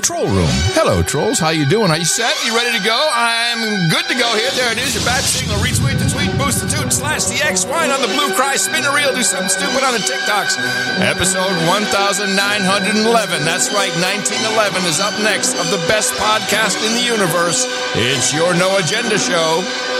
Troll Room. Hello, trolls. How you doing? Are you set? You ready to go? I'm good to go here. There it is. Your bat signal. Retweet the tweet. Boost the toot. Slash the X. Whine on the blue cry. Spin the reel. Do something stupid on the TikToks. Episode 1911. That's right. 1911 is up next of the best podcast in the universe. It's your No Agenda Show.